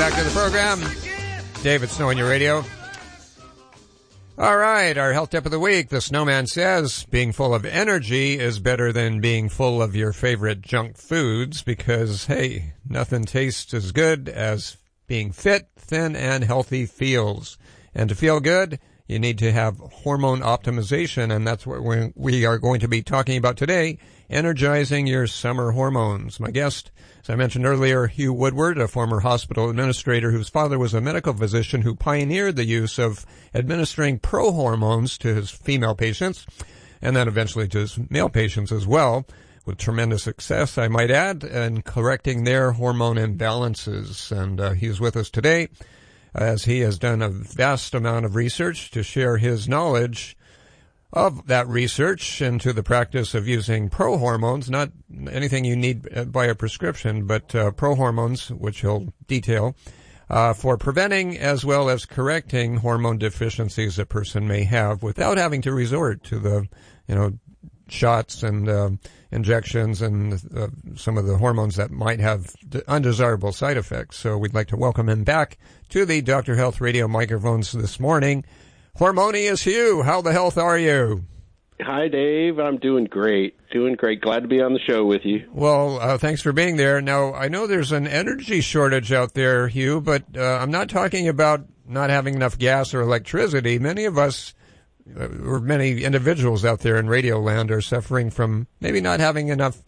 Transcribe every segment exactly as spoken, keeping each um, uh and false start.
back to the program. David Snow on your radio. All right, our health tip of the week. The Snowman says being full of energy is better than being full of your favorite junk foods because, hey, nothing tastes as good as being fit, thin, and healthy feels. And to feel good, you need to have hormone optimization, and that's what we are going to be talking about today, energizing your summer hormones. My guest, as I mentioned earlier, Hugh Woodward, a former hospital administrator whose father was a medical physician who pioneered the use of administering pro-hormones to his female patients, and then eventually to his male patients as well, with tremendous success, I might add, in correcting their hormone imbalances. And uh, he's with us today, as he has done a vast amount of research to share his knowledge of that research into the practice of using pro-hormones, not anything you need by a prescription, but uh, pro-hormones, which he'll detail, uh, for preventing as well as correcting hormone deficiencies a person may have without having to resort to the, you know, shots and uh, injections and uh, some of the hormones that might have undesirable side effects. So we'd like to welcome him back to the Doctor Health Radio microphones this morning. Hormonious Hugh, how the health are you? Hi, Dave. I'm doing great. Doing great. Glad to be on the show with you. Well, uh, thanks for being there. Now, I know there's an energy shortage out there, Hugh, but uh, I'm not talking about not having enough gas or electricity. Many of us, uh, or many individuals out there in radio land are suffering from maybe not having enough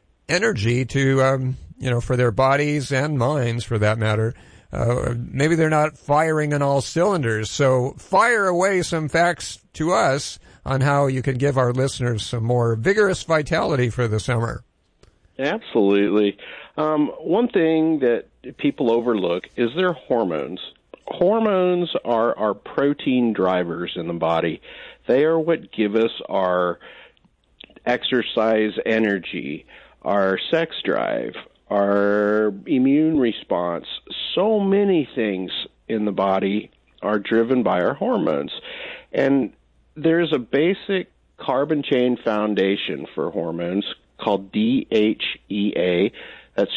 energy to, um, you know, for their bodies and minds, for that matter. Uh, maybe they're not firing on all cylinders. So fire away some facts to us on how you can give our listeners some more vigorous vitality for the summer. Absolutely. Um, one thing that people overlook is their hormones. Hormones are our protein drivers in the body. They are what give us our exercise energy, our sex drive, our immune response. So many things in the body are driven by our hormones. And there's a basic carbon chain foundation for hormones called D H E A,